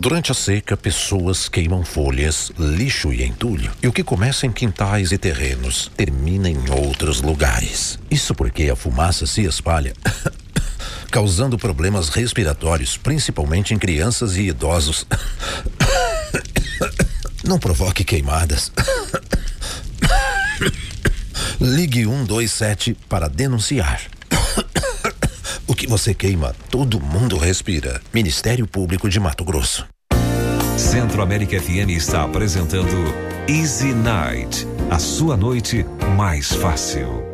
Durante a seca, pessoas queimam folhas, lixo e entulho. E o que começa em quintais e terrenos termina em outros lugares. Isso porque a fumaça se espalha, causando problemas respiratórios, principalmente em crianças e idosos. Não provoque queimadas. Ligue 127 para denunciar. O que você queima, todo mundo respira. Ministério Público de Mato Grosso. Centro-América FM está apresentando Easy Night, a sua noite mais fácil.